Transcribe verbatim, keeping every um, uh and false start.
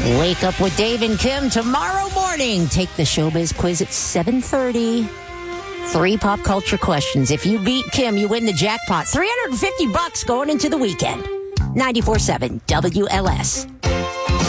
Wake up with Dave and Kim tomorrow morning. Take the Showbiz quiz at seven thirty. Three pop culture questions. If you beat Kim, you win the jackpot. three hundred fifty bucks going into the weekend. ninety-four point seven W L S.